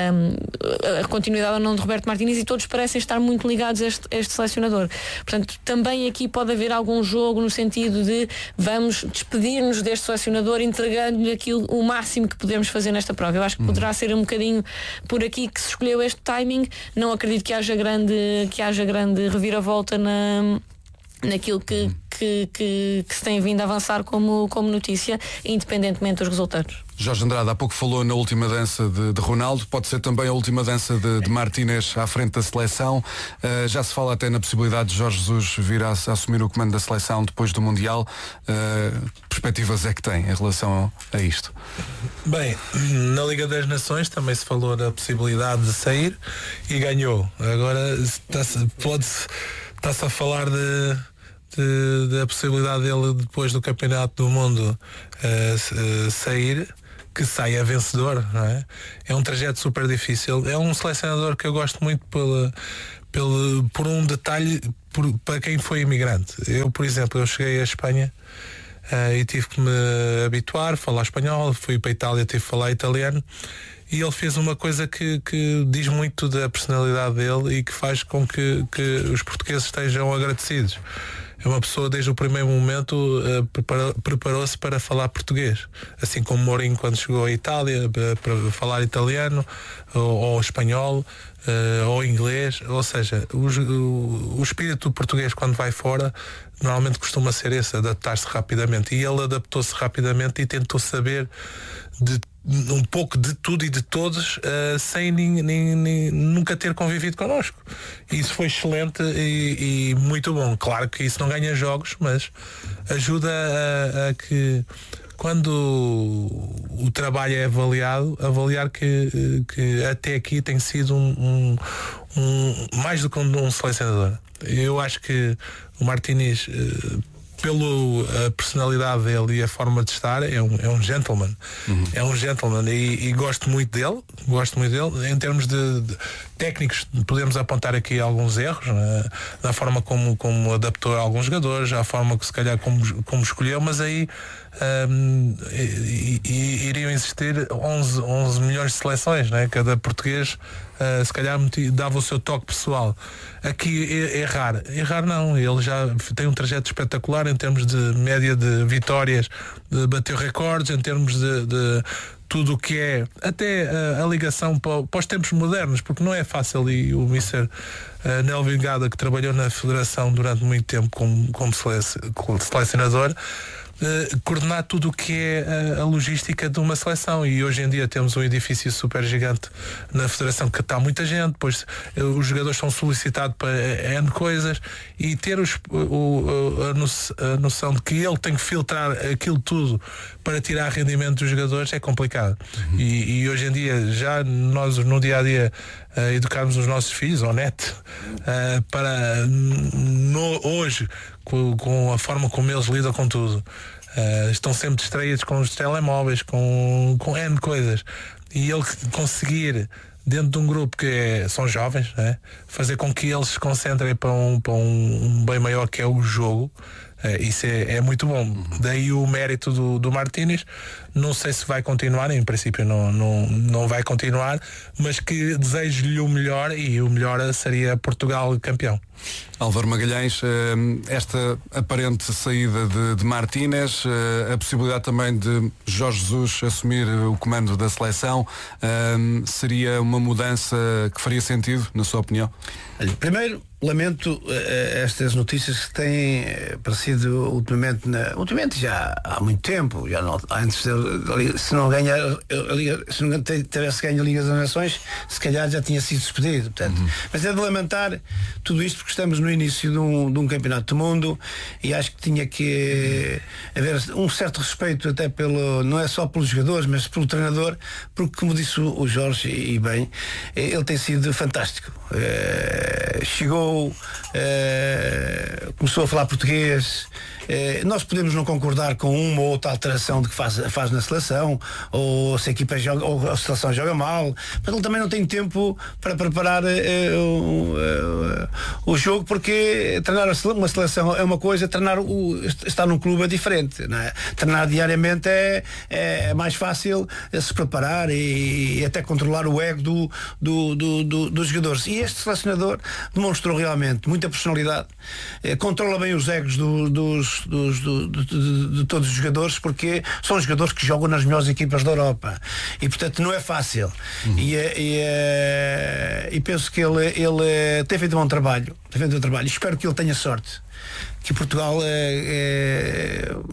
um, a continuidade ou não de Roberto Martínez e todos parecem estar muito ligados a este, a este selecionador. Portanto, também aqui pode haver algum jogo no sentido de vamos despedir-nos deste selecionador entregando-lhe aquilo, o máximo que podemos fazer nesta prova. Eu acho que poderá ser um bocadinho por aqui que se escolheu este timing. Não acredito que haja grande, que haja grande reviravolta na, naquilo que, que, que, que se tem vindo a avançar como, como notícia, independentemente dos resultados. Jorge Andrade há pouco falou na última dança de, de Ronaldo, pode ser também a última dança de, de Martínez à frente da seleção. Uh, já se fala até na possibilidade de Jorge Jesus vir a, a assumir o comando da seleção depois do Mundial. Uh, perspectivas é que tem em relação a isto? Bem, na Liga das Nações também se falou da possibilidade de sair e ganhou. Agora está-se, pode-se, está-se a falar de De, da possibilidade dele depois do Campeonato do Mundo uh, uh, sair, que saia vencedor, não é? É um trajeto super difícil. É um selecionador que eu gosto muito pela, pela, por um detalhe, por, para quem foi imigrante. Eu, por exemplo, eu cheguei à Espanha uh, e tive que me habituar, falar espanhol, fui para a Itália, tive que falar italiano. E ele fez uma coisa que, que diz muito da personalidade dele e que faz com que, que os portugueses estejam agradecidos. É uma pessoa desde o primeiro momento uh, prepara, preparou-se para falar português, assim como Mourinho quando chegou à Itália para, para falar italiano ou, ou espanhol uh, ou inglês, ou seja, o, o, o espírito português quando vai fora normalmente costuma ser esse, adaptar-se rapidamente, e ele adaptou-se rapidamente e tentou saber de um pouco de tudo e de todos uh, sem nem, nem, nem, nunca ter convivido connosco. Isso foi excelente e, e muito bom. Claro que isso não ganha jogos, mas ajuda a, a que quando o trabalho é avaliado, avaliar que, que até aqui tem sido um, um, um mais do que um, um selecionador. Eu acho que o Martínez, uh, pela personalidade dele e a forma de estar, é um, é um gentleman. Uhum. É um gentleman e, e gosto muito dele, gosto muito dele. Em termos de, de técnicos, podemos apontar aqui alguns erros, né? Na forma como, como adaptou a alguns jogadores, a forma que se calhar como, como escolheu, mas aí um, e, e, iriam existir onze, onze milhões de seleções, né? Cada português uh, se calhar dava o seu toque pessoal. Aqui errar, errar não, ele já tem um trajeto espetacular em termos de média de vitórias, de bateu recordes, em termos de, de tudo o que é até a, a ligação para, para os tempos modernos, porque não é fácil. E o mister uh, Nel Vingada, que trabalhou na Federação durante muito tempo como, como selecionador, Uh, coordenar tudo o que é a, a logística de uma seleção, e hoje em dia temos um edifício super gigante na Federação que está muita gente, depois uh, os jogadores são solicitados para N coisas, e ter os, o, o, a, no, a noção de que ele tem que filtrar aquilo tudo para tirar rendimento dos jogadores é complicado. Uhum. E, e hoje em dia já nós no dia a dia uh, educarmos os nossos filhos, ou net, uh, para no, hoje Com, com a forma como eles lidam com tudo, uh, estão sempre distraídos com os telemóveis, com, com N coisas, e ele conseguir dentro de um grupo que é, são jovens, né, fazer com que eles se concentrem para um, para um, um bem maior que é o jogo, uh, isso é, é muito bom. Daí o mérito do, do Martínez. Não sei se vai continuar, em princípio não, não, não vai continuar, mas que desejo-lhe o melhor, e o melhor seria Portugal campeão. Álvaro Magalhães, esta aparente saída de, de Martínez, a possibilidade também de Jorge Jesus assumir o comando da seleção, seria uma mudança que faria sentido, na sua opinião? Primeiro, lamento uh, estas notícias que têm uh, aparecido ultimamente, na, ultimamente já há muito tempo, já não, antes de, se não ganha, se não tivesse ganho a Liga das Nações, se calhar já tinha sido despedido. Portanto, uhum. Mas é de lamentar tudo isto porque estamos no início de um, de um campeonato do mundo e acho que tinha que haver um certo respeito até pelo, não é só pelos jogadores, mas pelo treinador, porque como disse o, o Jorge e bem, ele tem sido fantástico. Uh, chegou Uh, começou a falar português. Uh, nós podemos não concordar com uma ou outra alteração de que faz, faz na seleção, ou se a equipa joga, ou a seleção joga mal, mas ele também não tem tempo para preparar uh, uh, uh, o jogo, porque treinar uma seleção é uma coisa, treinar o, estar num clube é diferente, não é? Treinar diariamente é, é mais fácil se preparar e, e até controlar o ego do, do, do, do, dos jogadores. E este selecionador demonstrou realmente muita personalidade, eh, controla bem os egos do, dos, dos, do, de, de, de todos os jogadores, porque são jogadores que jogam nas melhores equipas da Europa e portanto não é fácil. Uhum. e, e, e penso que ele, ele tem feito um bom trabalho, tem feito um trabalho. Espero que ele tenha sorte, que Portugal é, é,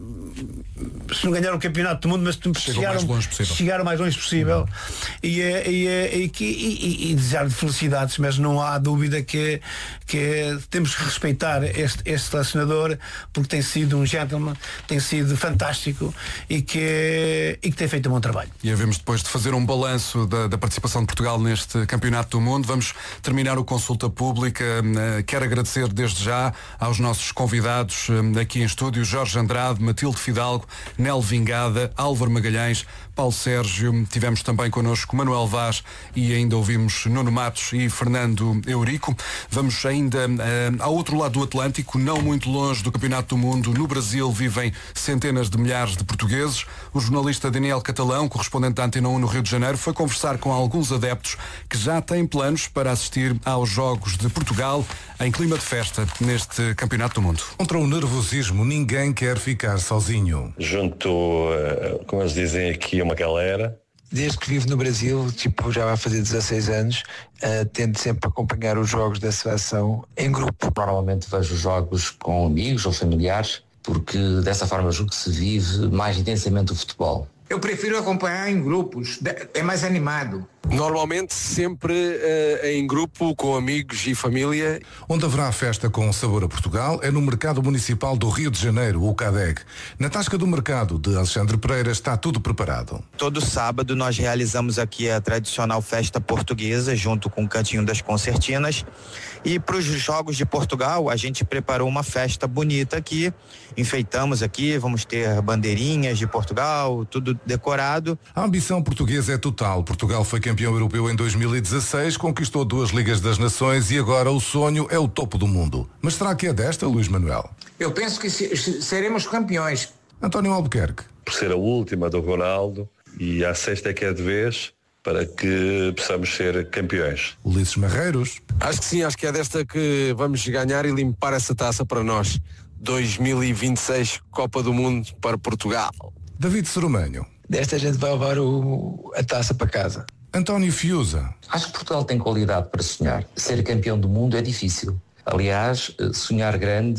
se não ganhar o campeonato do mundo, mas chegaram, chegar o mais longe possível, uhum. e, e, e, e, e, e desejar de felicidades, mas não há dúvida que, que temos que respeitar este, este selecionador, porque tem sido um gentleman, tem sido fantástico e que, e que tem feito um bom trabalho. E havemos depois de fazer um balanço da, da participação de Portugal neste campeonato do mundo. Vamos terminar o Consulta Pública. Quero agradecer desde já aos nossos convidados aqui em estúdio: Jorge Andrade, Matilde Fidalgo, Nel Vingada, Álvaro Magalhães, Paulo Sérgio. Tivemos também connosco Manuel Vaz e ainda ouvimos Nuno Matos e Fernando Eurico. Vamos ainda uh, ao outro lado do Atlântico, não muito longe do Campeonato do Mundo. No Brasil vivem centenas de milhares de portugueses. O jornalista Daniel Catalão, correspondente da Antena um no Rio de Janeiro, foi conversar com alguns adeptos que já têm planos para assistir aos Jogos de Portugal em clima de festa neste Campeonato do Mundo. Contra o nervosismo, ninguém quer ficar sozinho. Junto, uh, como eles dizem aqui, uma galera. Desde que vivo no Brasil, tipo, já vai fazer dezasseis anos, uh, tento sempre acompanhar os jogos da seleção em grupo. Normalmente vejo os jogos com amigos ou familiares, porque dessa forma julgo que se vive mais intensamente o futebol. Eu prefiro acompanhar em grupos, é mais animado. Normalmente sempre uh, em grupo, com amigos e família. Onde haverá festa com sabor a Portugal é no Mercado Municipal do Rio de Janeiro, o CADEG. Na Tasca do Mercado de Alexandre Pereira está tudo preparado. Todo sábado nós realizamos aqui a tradicional festa portuguesa, junto com o Cantinho das Concertinas. E para os Jogos de Portugal, a gente preparou uma festa bonita aqui, enfeitamos aqui, vamos ter bandeirinhas de Portugal, tudo decorado. A ambição portuguesa é total. Portugal foi campeão europeu em dois mil e dezasseis, conquistou duas Ligas das Nações e agora o sonho é o topo do mundo. Mas será que é desta, Luís Manuel? Eu penso que se, seremos campeões. António Albuquerque. Por ser a última do Ronaldo e a sexta é que é de vez, para que possamos ser campeões. Ulisses Marreiros. Acho que sim, acho que é desta que vamos ganhar e limpar essa taça para nós. dois mil e vinte e seis Copa do Mundo para Portugal. David Cerumanho. Desta a gente vai levar o, a taça para casa. António Fiuza. Acho que Portugal tem qualidade para sonhar. Ser campeão do mundo é difícil. Aliás, sonhar grande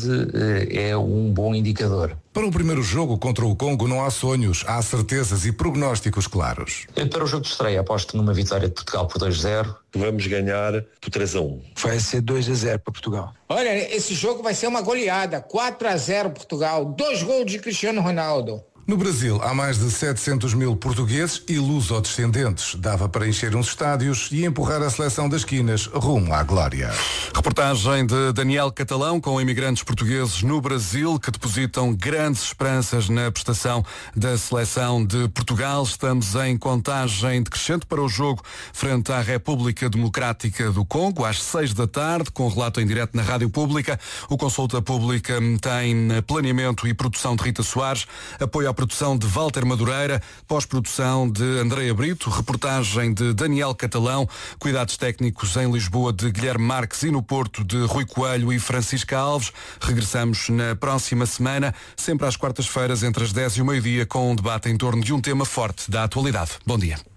é um bom indicador. Para o primeiro jogo contra o Congo não há sonhos, há certezas e prognósticos claros. Para o jogo de estreia aposto numa vitória de Portugal por dois a zero. Vamos ganhar por três a um. Vai ser dois a zero para Portugal. Olha, esse jogo vai ser uma goleada. quatro a zero Portugal. Dois gols de Cristiano Ronaldo. No Brasil há mais de setecentos mil portugueses e luso-descendentes. Dava para encher uns estádios e empurrar a seleção das quinas rumo à glória. Reportagem de Daniel Catalão com imigrantes portugueses no Brasil que depositam grandes esperanças na prestação da seleção de Portugal. Estamos em contagem decrescente para o jogo frente à República Democrática do Congo, às seis da tarde, com relato em direto na Rádio Pública. O Consulta Pública tem planeamento e produção de Rita Soares, apoio à produção de Walter Madureira, pós-produção de Andreia Brito, reportagem de Daniel Catalão, cuidados técnicos em Lisboa de Guilherme Marques e no Porto de Rui Coelho e Francisca Alves. Regressamos na próxima semana, sempre às quartas-feiras, entre as dez e o meio-dia, com um debate em torno de um tema forte da atualidade. Bom dia.